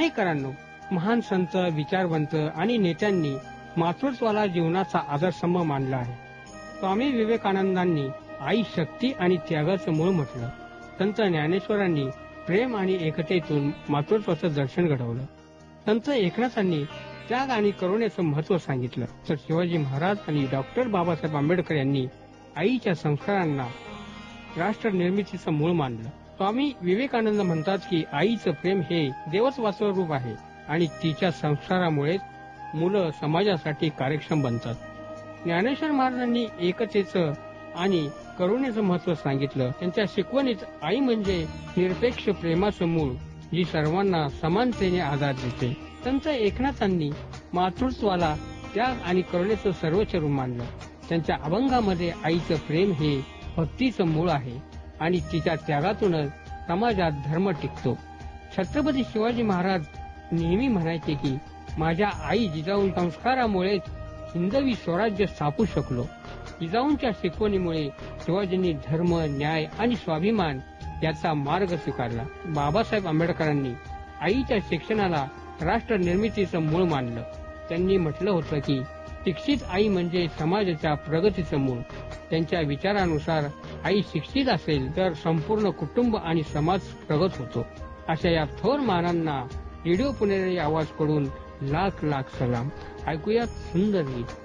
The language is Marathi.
पुणेकरांनो, महान संत, विचारवंत आणि नेत्यांनी मातृत्वाला जीवनाचा आदर्शस्तंभ मानला आहे. स्वामी विवेकानंदांनी आई शक्ती आणि त्यागाचं मूळ म्हटलं. संत ज्ञानेश्वरांनी प्रेम आणि एकतेतून मातृत्वाचं दर्शन घडवलं. संत एकनाथांनी त्याग आणि करुणेचं महत्त्व सांगितलं. तर शिवाजी महाराज आणि डॉक्टर बाबासाहेब आंबेडकर यांनी आईच्या संस्कारांना राष्ट्र निर्मितीचं मूळ मानलं. स्वामी विवेकानंद म्हणतात की आईचं प्रेम हे देवत्वाचं रूप आहे आणि तिच्या संस्कारामुळे मुलं समाजासाठी कार्यक्षम बनतात. ज्ञानेश्वर महाराजांनी एकतेचं आणि करुणेचं महत्त्व सांगितलं. त्यांच्या शिकवणीत आई म्हणजे निरपेक्ष प्रेमाचं मूळ, जी सर्वांना समानतेने आधार देते. संत एकनाथांनी मातृत्वाला त्याग आणि करुणेचं सर्वोच्च रूप मानलं. त्यांच्या अभंगामध्ये आईचं प्रेम हे भक्तीचं मूळ आहे आणि तिच्या त्यागातूनच समाजात धर्म टिकतो. छत्रपती शिवाजी महाराज नेहमी म्हणायचे की माझ्या आई जिजाऊ संस्कारामुळे हिंदवी स्वराज्य स्थापू शकलो. जिजाऊंच्या शिकवणीमुळे शिवाजींनी धर्म, न्याय आणि स्वाभिमान याचा मार्ग स्वीकारला. बाबासाहेब आंबेडकरांनी आईच्या शिक्षणाला राष्ट्र निर्मितीचं मूळ मानलं. त्यांनी म्हटलं होतं की शिक्षित आई म्हणजे समाजाच्या प्रगतीचं मूळ. त्यांच्या विचारानुसार आई शिक्षित असेल तर संपूर्ण कुटुंब आणि समाज प्रगत होतो. अशा या थोर महानांना रेडिओ पुणेरी आवाज कडून लाख लाख सलाम. ऐकूयात सुंदर गीत.